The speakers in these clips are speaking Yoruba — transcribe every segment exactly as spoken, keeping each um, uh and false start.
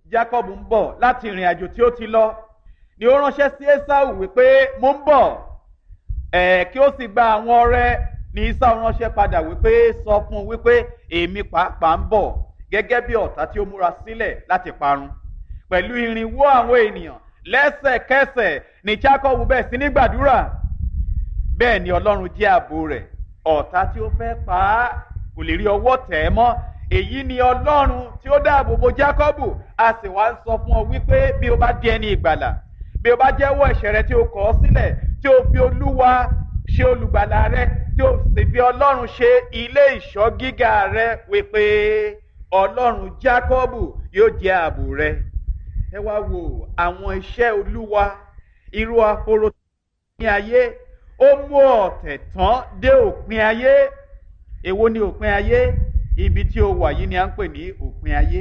Jacob ń bọ̀ láti ìrìn àjò tí ó ti lọ ni ó ránṣẹ́ sí Esau wípé mo ń bọ̀ ẹ̀ kí ó sì gba àwọn ọrẹ. Ní Esau ránṣẹ́ padà wípé sọ fún un wípé èmi pàápàá ń bọ̀ gẹ́gẹ́ bí ọ̀tá tí ó múra sílẹ̀ láti parun pẹ̀lú irinwó àwọn ènìyàn. Lẹ́sẹ̀kẹsẹ̀ ni Jacob bẹ̀ sí ní gbàdúrà. Bẹ́ẹ̀ ni Ọlọ́run jẹ́ ààbò rẹ̀. Ọ̀tá tí ó fẹ́ pa á kò lè rí ọwọ́ tẹ̀ ẹ́ mọ́. Èyí ni Ọlọ́run tí ó dáàbò bo Jacob. A sì wá ń sọ fún ọ wípé bí o bá di ẹni ìgbàlà, bí o bá jẹ́wọ́ ẹ̀ṣẹ̀ rẹ tí o kọ̀ ọ́ sílẹ̀, tí o fi Olúwa ṣe olùgbàlà rẹ, tí o sì fi Ọlọ́run ṣe ilé ìṣọ́ gíga rẹ, wípé Ọlọ́run Jacob yóò jẹ́ ààbò rẹ. Ẹ wá wo àwọn iṣẹ́ Olúwa, irú ahoro ní ayé. Ó mú ọ̀tẹ̀ tán dé òpin ayé. Èwo ni òpin ayé? Ibi tí o wà yìí ni à ń pè ní òpin ayé.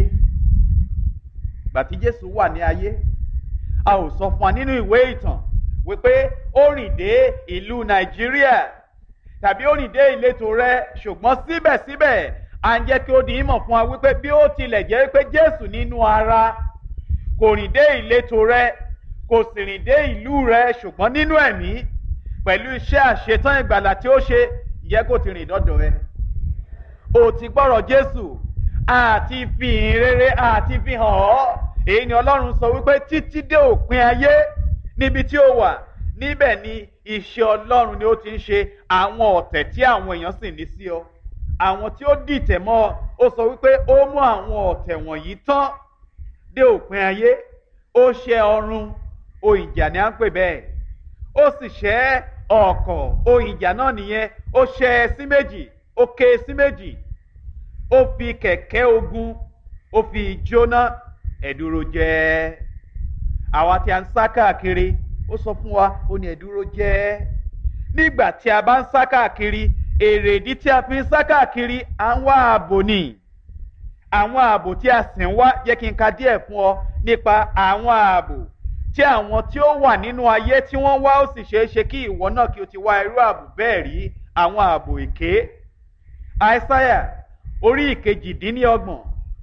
Ìgbà tí Jésù wà ní ayé, a ò sọ fún wa nínú ìwé ìtàn wípé ó rìn dé ìlú Nàìjíríà tàbí ó rìn dé ìletò rẹ, ṣùgbọ́n síbẹ̀síbẹ̀ à ń jẹ́ kí ó di ìmọ̀ fún wa wípé bí ó tilẹ̀ jẹ́ pé Jésù nínú ara kò rìn dé ìletò rẹ, kò sì rìn dé ìlú rẹ, ṣùgbọ́n nínú ẹ̀mí pẹ̀lú iṣẹ́ àṣetán ìgbàlà tí ó ṣe, ìyẹ́ kò ti rìn dọ́dọ̀ ẹ. O ti gbọ́rọ̀ Jésù àti fi ìhìn rere àti fi hàn ọ́. Èyí ni Ọlọ́run sọ wípé títí dé òpin ayé níbi tí ó wà, níbẹ̀ ni iṣẹ́ Ọlọ́run ni ó ti ń ṣe. Àwọn ọ̀tẹ̀ tí àwọn èèyàn sì ní sí ọ, àwọn tí ó dìtẹ̀ mọ́ ọ, ó sọ wípé ó mú àwọn ọ̀tẹ̀ wọ̀nyí tán dé òpin ayé. Ó ṣẹ́ ọrun, ohun ìjà ni à ń pè bẹ́ẹ̀. Ó sì ṣẹ́ ọ̀kọ̀, ohun ìjà náà nìyẹn. Ó ṣẹ́ ẹ sí méjì, ó ké sí méjì. Ó fi kẹ̀kẹ́ ogun, ó fi jóná. Ẹ̀dúró jẹ́. Àwa tí a ń sá káàkiri, ó sọ fún wa, ó ní ẹ̀dúró jẹ́. Nígbà tí a bá ń sá káàkiri, èrèdí tí a fi ń sá káàkiri, à ń wá ààbò ni. Àwọn ààbò tí a sì ń wá, jẹ́ kí n ka díẹ̀ fún ọ nípa àwọn ààbò tí àwọn tí ó wà nínú ayé tí wọ́n wá. Ó sì ṣeé ṣe kí ìwọ náà kí o ti wá irú ààbò bẹ́ẹ̀ rí. Àwọn ààbò èké. Àìsáyà orí ìkejìdínlọ́gbọ̀n.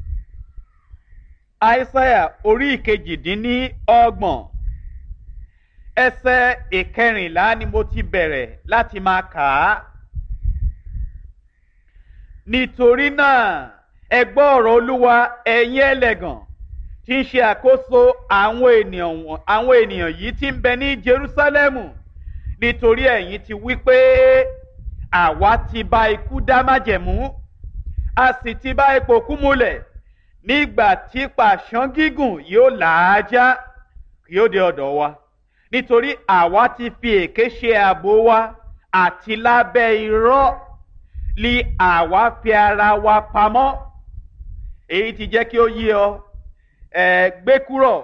Àìsáyà orí ìkejìdínlọ́gbọ̀n ẹsẹ̀ ìkẹrìnlá ni mo ti bẹ̀rẹ̀ láti máa kà á. Nítorí náà ẹ gbọ́ ọ̀rọ̀ Olúwa, ẹ̀yin ẹlẹ́gàn tí ń ṣe àkóso àwọn ènìyàn àwọn ènìyàn yìí tí ń bẹ ní Jerúsálẹ́mù, nítorí ẹ̀yin ti wí pé àwa ti bá ikú dá májẹ̀mú, a sì ti bá ipò kú múlẹ̀. Nígbà tí pàṣán gígùn yóò làájá, yóò dé ọ̀dọ̀ wa. Nítorí àwa ti fi èké ṣe ààbò wa, àti lábẹ́ irọ́ li àwa fi ara wa pamọ́. Èyí ti jẹ́ kí ó yé ọ. Ẹ gbé kúrò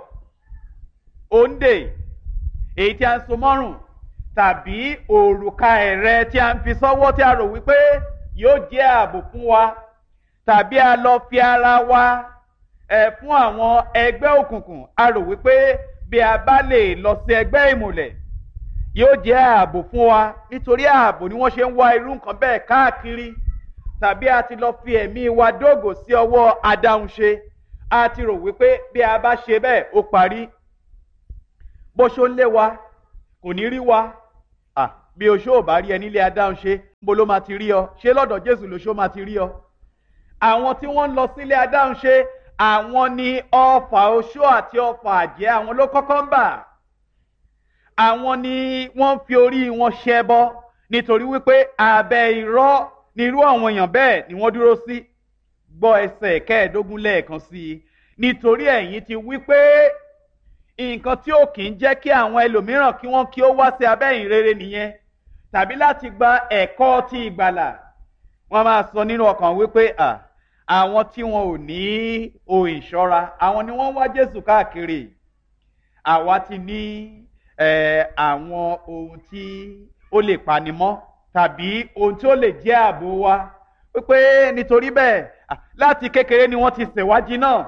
òǹdè èyí tí a ń so mọ́rùn, tàbí òrùka ẹ̀rẹ̀ tí a ń fi sọ́wọ́ tí a rò wípé yóò jẹ́ ààbò fún wa, tàbí a lọ fi ara wa ẹ̀ fún àwọn ẹgbẹ́ òkùnkùn. A rò wípé bí a bá lè lọ sí ẹgbẹ́ ìmùlẹ̀ yóò jẹ́ ààbò fún wa. Nítorí ààbò ni wọ́n ṣe ń wá irú nǹkan bẹ́ẹ̀ káàkiri. Tàbí a ti lọ fi ẹ̀mí wa dógò sí ọwọ́ adáhunṣe. A ti rò wípé bí a bá ṣe bẹ́ẹ̀ ó parí. Bó ṣó ń lé wa kò ní rí wa. À bí oṣó ò bá rí ẹ nílé adáhunṣe, níbo ló máa ti rí ọ? Ṣé lọ́dọ̀ Jésù lóṣó máa ti rí ọ? Àwọn tí wọ́n ń lọ sílé adáhunṣe, àwọn ni ọfà oṣó àti ọfà àjẹ́, àwọn ló kọ́kọ́ ń bà. Àwọn ni wọ́n fi orí wọn ṣẹbọ, nítorí wípé abẹ́ irọ́ ni irú àwọn èèyàn bẹ́ẹ̀ ni wọ́n dúró sí. Gbọ́ ẹsẹ̀ kẹẹ̀ẹ́dógún lẹ́ẹ̀kan sí i. Nítorí ẹ̀yin ti wípé nǹkan tí ó kì í jẹ́ kí àwọn ẹlòmíràn kí wọ́n kí ó wá sí abẹ́ ìrere nìyẹn, tàbí láti gba ẹ̀kọ́ ti ìgbàlà. Wọ́n máa sọ nínú ọkàn wípé à àwọn tí wọn ò ní ohun ìṣọ́ra, àwọn ni wọ́n wá Jésù káàkiri. Àwa ti ní àwọn ohun tí ó lè panimọ́, tàbí ohun tí ó lè jẹ́ ààbò wa, wípé nítorí bẹ́ẹ̀ láti kékeré ni wọ́n ti ṣèwádìí náà.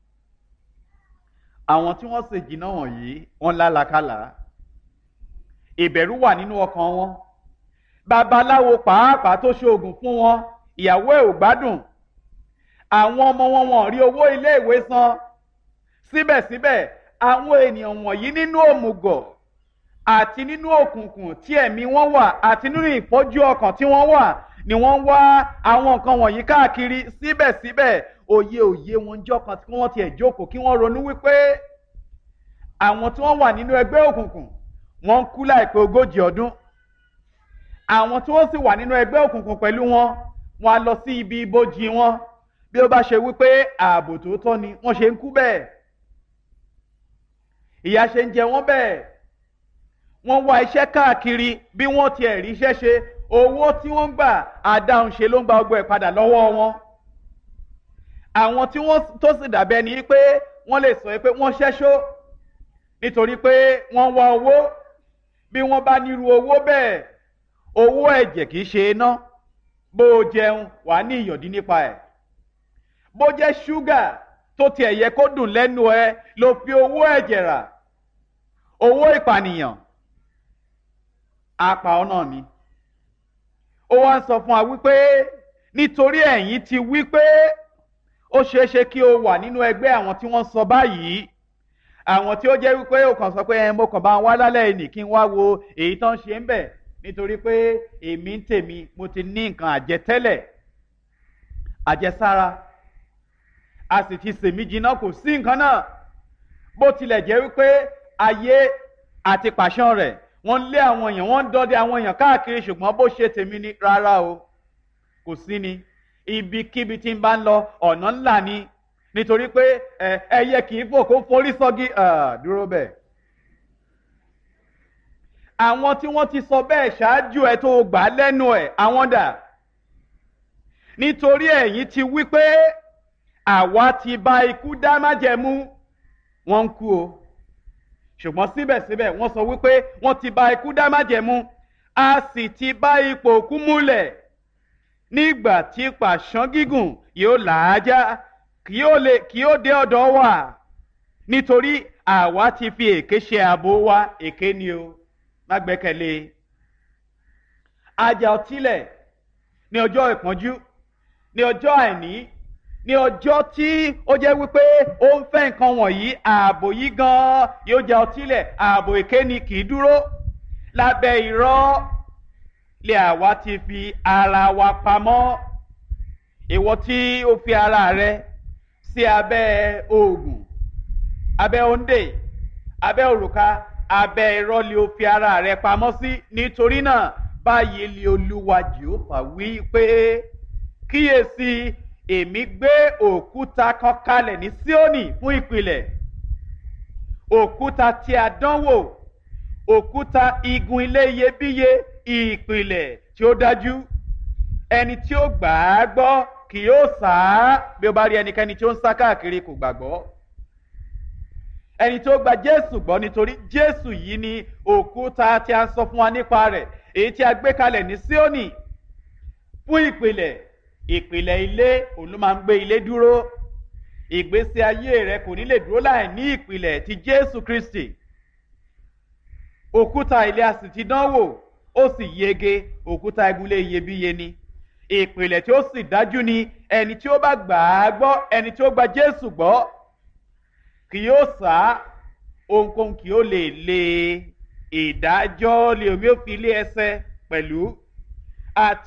Àwọn tí wọ́n ṣe jìnnà wọ̀nyí wọ́n lálàkàlà. Ìbẹ̀rù wà nínú ọkàn wọn. Babaláwo pàápàá tó ṣoògùn fún wọn, ìyàwó ẹ̀ ò gbádùn. Àwọn ọmọ wọn wọ́n rí owó ilé ìwé san. síbẹ̀síbẹ̀ àwọn ènìyàn wọ̀nyí nínú òmùgọ̀ àti nínú òkùnkùn tí ẹ̀mí wọn wà àti nínú ìfọ́jú ọkàn tí wọ́n wà ni wọ́n wá àwọn nǹkan wọ̀nyí káàkiri. Síbẹ̀síbẹ̀ òye òye wọn jọ́ kan tí wọ́n tiẹ̀ jókòó kí wọ́n ronú wípé àwọn tí wọ́n wà nínú ẹgbẹ́ òkùnkùn wọ́n ń kú láìpẹ́ ogójì ọdún, àwọn tí wọ́n sì wà nínú ẹgbẹ́ òkùnkùn pẹ̀lú wọn wọ́n á lọ sí ibi ibojì wọn bí ó bá ṣe wípé ààbò tòótọ́ ni wọ́n ṣe ń kú bẹ́ẹ̀, ìyà ṣe ń jẹ wọ́n bẹ́ẹ̀. Wọ́n wá iṣẹ́ káàkiri bí wọ́n tiẹ̀ rí iṣẹ́ ṣe, owó tí wọ́n ń gbà àdáhùn ṣe ló ń gba ọgbọ́ ẹ̀ padà lọ́wọ́ wọn. Àwọn tí wọ́n tó sì dàbẹ́ ni pé wọ́n lè sọ pé wọ́n ṣẹ́ṣó nítorí pé wọ́n wá owó. Bí wọ́n bá nírú owó bẹ́ẹ̀, owó ẹ̀jẹ̀ kìí ṣe iná, bó o jẹun wà ní ìyọ̀dí nípa ẹ̀. Bó jẹ́ ṣúgà tó tiẹ̀ yẹ kó dùn lẹ́nu ẹ ló fi owó ẹ̀jẹ̀ rà, owó ìpànìyàn apá ọ̀nà mi. Ó wá ń sọ fún wa wípé nítorí ẹ̀yin ti wípé ó ṣeé ṣe kí o wà nínú ẹgbẹ́ àwọn tí wọ́n sọ báyìí, àwọn tí ó jẹ́ wípé ó kàn sọ pé ẹ mo kàn bá wá lálẹ́ ìní kí n wá wo èyí tán ṣe ń bẹ̀ nítorí pé èmi ń tèmi mo ti ní nǹkan àjẹtẹ́lẹ̀ àjẹsára a sì ti sèmí jiná, kò sí nǹkan náà. Bó tilẹ̀ jẹ́ wípé ayé àti pàṣán rẹ̀ wọ́n lé àwọn èèyàn, wọ́n ń dọdẹ àwọn èèyàn káàkiri, ṣùgbọ́n bó ṣe tèmi ni rárá o, kò sí ni. Ibikíbi tí n bá ń lọ ọ̀nà ńlá ni, nítorí pé ẹyẹ kì í fò kó forí sọ́gi dúró bẹ́ẹ̀. Àwọn tí wọ́n ti sọ bẹ́ẹ̀ ṣáájú ẹ tó gbà lẹ́nu ẹ̀, àwọn dà? Nítorí ẹ̀yin ti wí pé àwa ti bá ikú dá májẹ̀mú, wọ́n ń kú o, ṣùgbọ́n síbẹ̀síbẹ̀ wọ́n sọ wípé wọ́n ti bá ikú dá májẹ̀mú, a sì ti bá ipò òkú múlẹ̀. Nígbà tí pàṣán gígùn yóò làájá kí ó lè kí ó dé ọ̀dọ̀ wa, nítorí àwa ti fi èké ṣe ààbò wa. Èké ni o, má gbẹ́kẹ̀lé. Ajá ọtílẹ̀ ní ọjọ́ ìpọ́njú, ní ọjọ́ àìní, ní ọjọ́ tí ó jẹ́ wípé ó ń fẹ́ nǹkan wọ̀nyí, ààbò yìí gan-an yóò já ọtílẹ̀. Ààbò èké ni, kì í dúró. Lábẹ́ irọ́ lè àwa ti fi ara wa pamọ́. Ìwọ tí ó fi ara rẹ sí abẹ́ oògùn, abẹ́ òǹdè, abẹ́ òrùka, abẹ́ irọ́ lè ó fi ara rẹ pamọ́ sí. Nítorí náà báyìí lè Olúwa Jèhófà wí pé kíyèsí, èmi gbé òkúta kan kalẹ̀ ní Síónì fún ìpìlẹ̀, òkúta tí a dánwò, òkúta igun ilé iyebíye, ìpìlẹ̀ tí ó dájú. Ẹni tí ó gbà á gbọ́ kì yóò sá. Bí ó bá rí ẹnikẹ́ni tí ó ń sá káàkiri kò gbàgbọ́. Ẹni tí ó gba Jésù gbọ́, nítorí Jésù yìí ni òkúta tí a ń sọ fún wa nípa rẹ̀, èyí tí a gbé kalẹ̀ ní Síónì fún ìpìlẹ̀. Ìpìlẹ̀ ilé òun ló máa ń gbé ilé dúró. Ìgbésí ayé rẹ kò ní lè dúró láì ní ìpìlẹ̀ ti Jésù Kristi. Òkúta ilé a sì ti dánwò, ó sì yege. Òkúta igúnlé iyebíye ni, ìpìlẹ̀ tí ó sì dájú ni. Ẹni tí ó bá gbà á gbọ́, ẹni tí ó gba Jésù gbọ́ kì yóò sá, ohunkóhun kì yóò lè lé. Ìdájọ́ lè omi ó fi lé ẹsẹ̀ pẹ̀lú. Àti